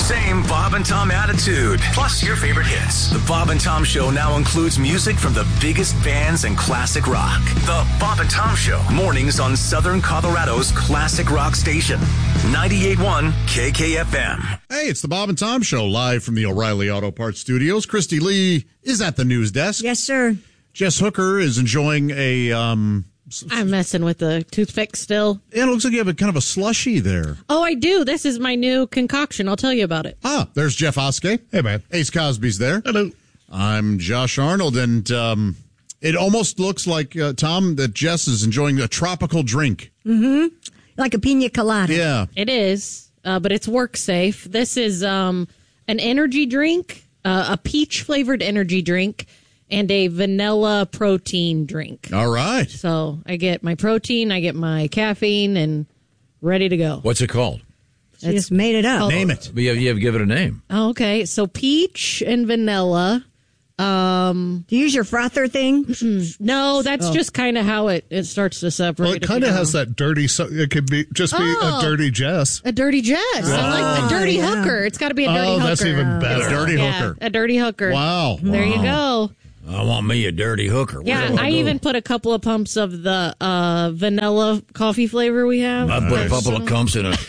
Same Bob and Tom attitude, plus your favorite hits. The Bob and Tom Show now includes music from the biggest bands and classic rock. The Bob and Tom Show, mornings on Southern Colorado's classic rock station, 98.1 KKFM. Hey, it's the Bob and Tom Show, live from the O'Reilly Auto Parts Studios. Christy Lee is at the news desk. Yes, sir. Jess Hooker is enjoying a... I'm messing with the toothpick still. It looks like you have a kind of a slushy there. Oh, I do. This is my new concoction. I'll tell you about it. Ah, there's Jeff Oskey. Hey, man. Ace Cosby's there. Hello. I'm Josh Arnold, and it almost looks like, Tom, that Jess is enjoying a tropical drink. Mm-hmm. Like a pina colada. Yeah. It is, but it's work safe. This is an energy drink, a peach-flavored energy drink, and a vanilla protein drink. All right. So I get my protein, I get my caffeine, and ready to go. What's it called? She just made it up. Name it. You have to give it a name. Oh, okay. So peach and vanilla. Do you use your frother thing? No, that's just kind of how it starts to separate. Well, it kind of has that dirty, it could be just be a dirty Jess. A dirty Jess. I like a dirty hooker. It's got to be a dirty hooker. Oh, that's even better. A dirty Yeah, hooker. a dirty hooker. Wow. There you go. I want me a dirty hooker. Where Yeah, do I go? even put a couple of pumps of the vanilla coffee flavor we have. I put a couple of clumps in a.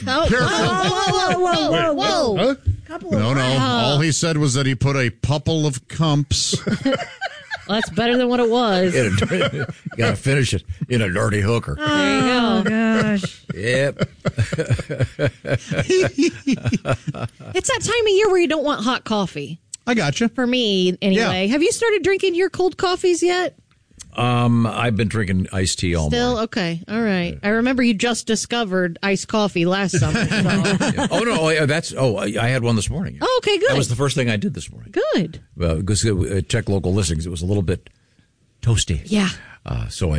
Whoa. Huh? No. All he said was that he put a couple of cumps. Well, that's better than what it was. You got to finish it in a dirty hooker. There you go. Gosh. Yep. It's that time of year where you don't want hot coffee. I gotcha. For me, anyway. Yeah. Have you started drinking your cold coffees yet? I've been drinking iced tea all Still? morning. Okay. All right. I remember you just discovered iced coffee last summer. So. Yeah. Oh, no. I had one this morning. Oh, okay, good. That was the first thing I did this morning. Good. Because check local listings. It was a little bit toasty. Yeah. So I